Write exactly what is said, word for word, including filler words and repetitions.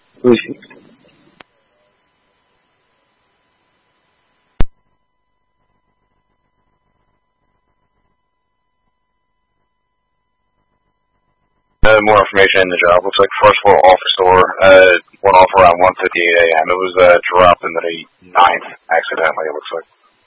Who's she? Uh, more information in the job. Looks like first floor office door uh, went off around one fifty-eight a m. It was uh, dropped into the ninth accidentally, it looks like.